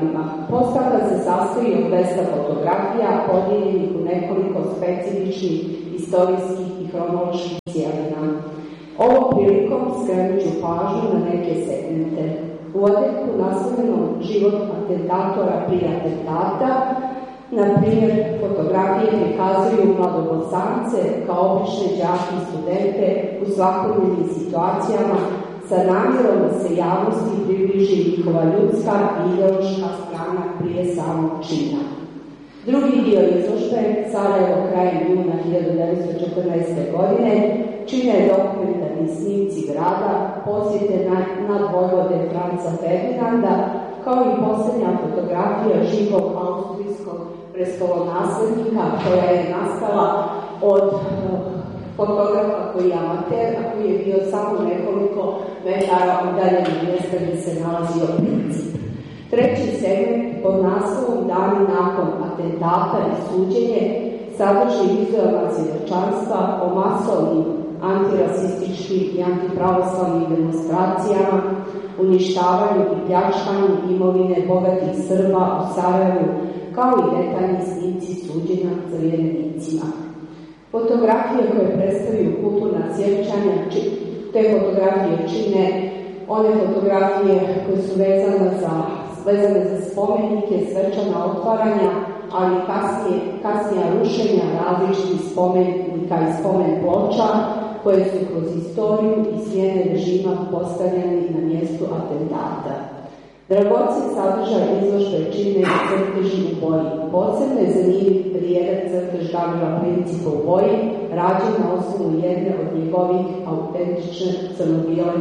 materijalima. Postavka se sastoji od 200 fotografija podijeljenih u nekoliko specifičnih istorijskih i hronoloških cjelina. Ovom prilikom skrenut ću pažnju na neke segmente. U odjeljku naslovljenom život atentatora prije atentata, na primjer, fotografije prikazuju mladobosance kao obične đake i studente u svakodnevnim situacijama sa namjerom da se javnosti približi njihova ljudska i ideološka strana prije samog čina. Drugi dio izložbe, Sarajevo krajem juna 1914. godine, čine dokumentarni snimci grada, posjete nadvojvode Franca Ferdinanda, kao i posljednja fotografija živog austrijskog prestolonaslednika koja je nastala od fotografa koji je amater, a koji je bio samo nekoliko metara udaljen od mjesta gdje se nalazio princip. Treći segment pod naslovom Dani nakon atentata i suđenje sadrži vizualna svjedočanstva o masovnim antirasističkim i antipravoslavnim demonstracijama, uništavanju i pljačkanju imovine bogatih Srba u Sarajevu, kao i detaljni snimci suđenja zavijerenicima. Fotografije koje predstavljaju kulturna sjećanja, te fotografije čine one fotografije koje su vezane za spomenike, svečana otvaranja, ali kasnija rušenja različitih spomenika i spomen ploča koje su kroz istoriju i smjene režima postavljeni na mjestu atentata. Dragocen sadržaj izložbe čine crteži u boji. Posebno je zanimljiv rijedak crtež Gavrila Principa u boji, rađen na osnovu jedne od njegovih autentične crno-bijele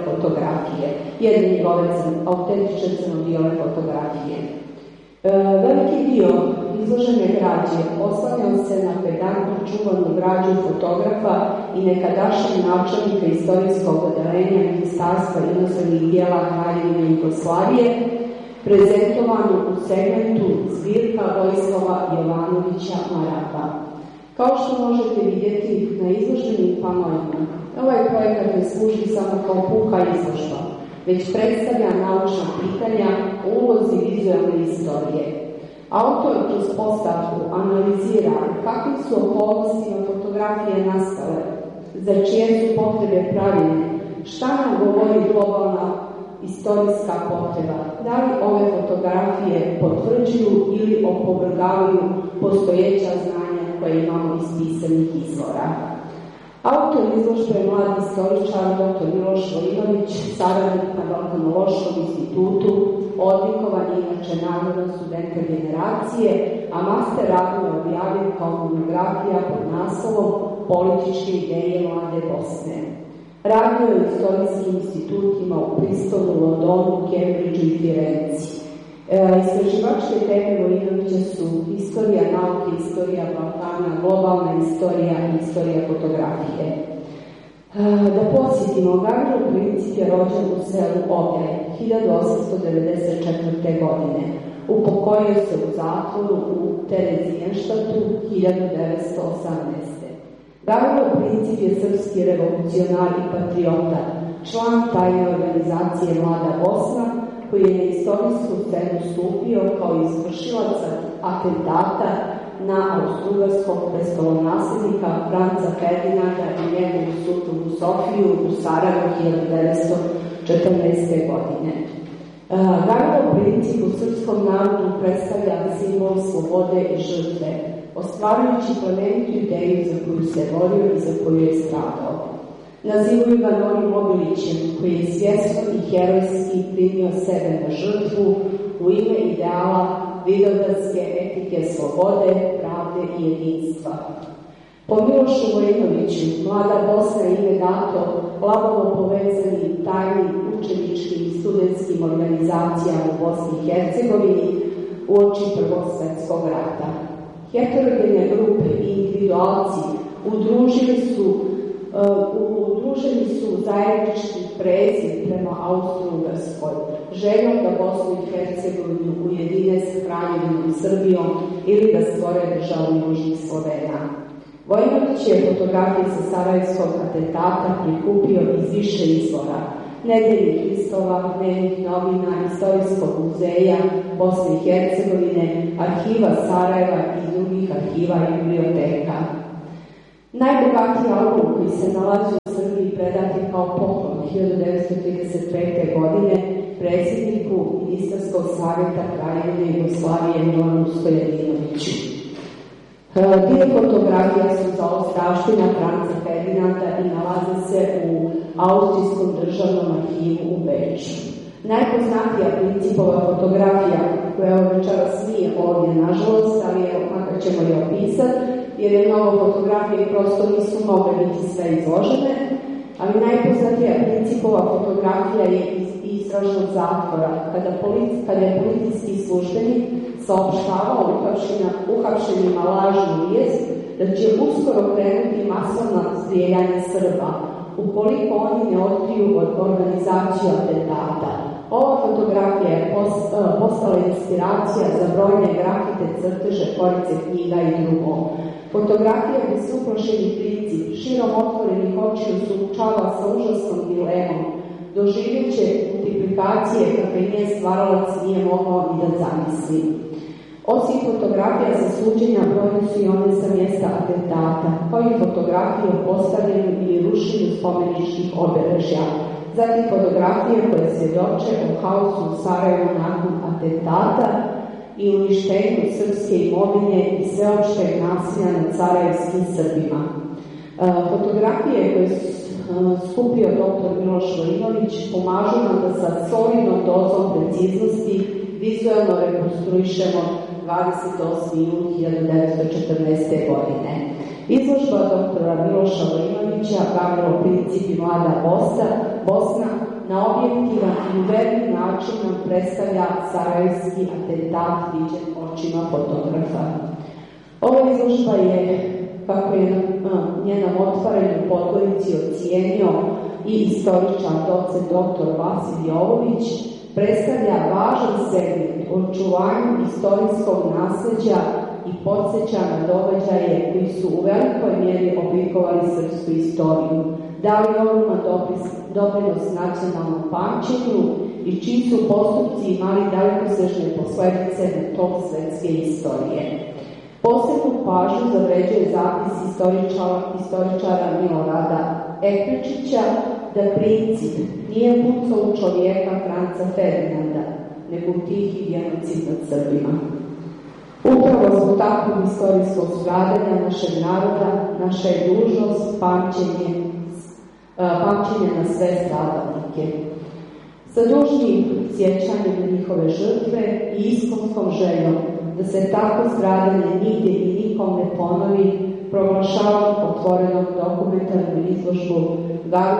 fotografije. Veliki dio izložene građe oslanjao se na pedantno čuvanu građu fotografa i nekadašnjeg načelnika istorijskog odeljenja Ministarstva inozemnih djela Kraljevine Jugoslavije, prezentovanu u segmentu zbirka Vojislava Jovanovića Marata. Kao što možete vidjeti na izloženim panoima, ovaj projekat ne služi samo kao puka izložba, već predstavlja naučna pitanja o ulozi vizualne istorije. Autor kroz postavku analizira kakvim su okolnostima fotografije nastale, za čije su potrebe pravljene, šta nam govori globalna istorijska potreba, da li ove fotografije potvrđuju ili opovrgavaju postojeća znanja koje imamo iz pisanih izvora. Autor izložbe je mladi istoričar dr. Miloš Vojinović, saradnik na Balkanološkom institutu, odlikovan je inače nagrada studenta generacije, a master radove objavio kao monografija pod naslovom Političke ideje mlade Bosne. Radio je u istorijskim institutima u Bristolu, Londonu, Cambridgeu i Firenci. Istraživačke teme Vojinovića su istorija nauke, istorija Balkana, globalna istorija i istorija fotografije. Da podsjetimo, Gavrilo Princip je rođen u selu Ogrej 1894. godine. Upokojio se u zatvoru u Terezijenštatu 1918. Gavrilo Princip je srpski revolucionar i patriota, član tajne organizacije Mlada Bosna, koji je na istorijsku scenu stupio kao izvršilac atentata na austrougarskog prestolonaslednika Franca Ferdinanda i njegovu suprugu Sofiju u Sarajevu 1914. godine. Gavrilo Princip u srpskom narodu predstavlja simbol slobode i žrtve, ostvarujući plemenitu ideju za koju se borio i za koju je stradao. Nazivaju ga Novim Obilićem, koji je svjesno i herojski primio sebe na žrtvu u ime ideala vidovdanske etike slobode, pravde i jedinstva. Po Milošu Vojinoviću, Mlada Bosna je ime dato labavo povezanim tajnim učeničkim i studentskim organizacijama u Bosni i Hercegovini uoči Prvog svjetskog rata. Heterogene grupe i individualci udruženi su zajednički prezir prema Austro-Ugarskoj, željom da Bosnu i Hercegovinu ujedine s Kraljevinom Srbijom ili da stvore državu Južnih Slovena. Vojinović je fotografije sa sarajevskog atentata prikupio iz više izvora, nedeljnih listova, dnevnih novina, istorijskog muzeja Bosne i Hercegovine, arhiva Sarajeva i drugih arhiva i biblioteka. Najbogatiji album koji se nalazi u Srbiji predat je kao poklon 1935. godine predsjedniku Ministarskog savjeta Kraljevine Jugoslavije Milanu Stojadinoviću. Dio fotografija su za ostavština Franca Ferdinanda i nalaze se u Austrijskom državnom arhivu u Beču. Najpoznatija Principova fotografija, koja večeras nije ovdje nažalost, ali makar ćemo je opisati, jer je mnogo fotografije i prosto nisu mogle biti sve izložene, ali najpoznatija Principova fotografija je iz istražnog zatvora, kada je policijski službenik saopštavao uhapšenima lažnu vijest da će uskoro krenuti masovno strijeljanje Srba, ukoliko oni ne otkriju od organizaciju atentata. Ova fotografija je postala inspiracija za brojne grafite, crteže, korice knjiga i drugo. Fotografija bez uplašenih princip, širom otvorenih očiju suočava sa užasnom dilemom, doživjeće multiplikacije kakve nje stvaralac nije mogao ni da zamisli. Osim fotografija za suđenja, brojne su i one sa mjesta atentata, kao i fotografije o postavljanju ili rušenju spomeničkih obeležja. Zatim fotografije koje svjedoče o haosu u Sarajevu nakon atentata i uništenju srpske imovine i sveopšteg nasilja nad sarajevskim Srbima. Fotografije koje skupio dr. Miloš Vojinović pomažu nam da sa solidnom dozom preciznosti vizualno rekonstruišemo 28. jun 1914. godine. Izložba dr. Miloša Vojinovića Gavrilo Princip i Mlada Bosna na objektivan i uverljiv način nam predstavlja sarajevski atentat viđen očima fotografa. Ova izložba je, kako je njenom otvaranju u Podgorici ocijenio i istoričar docent dr. Vasil Jovović, predstavlja važan segment u očuvanju istorijskog nasljeđa i podsjeća na događaje koji su u velikoj mjeri oblikovali srpsku istoriju, dali ogroman doprinos nacionalnom pamćenju i čiji su postupci imali dalekosežne posljedice na tok svetske istorije. Posebnu pažnju zavređuje zapis istoričara Milorada Ekrečića da princip nije pucao u čovjeka Franca Ferdinanda, nego tihi genocid nad Srbima. Upravo zbog takvog istorijskog stradanja našeg naroda, naša je dužnost pamćenje na sve stradalnike. Sa dužnim sjećanjem na njihove žrtve i iskonskom željom da se tako stradanje nigdje i nikom ne ponovi, proglašavam otvorenom dokumentarnu izložbu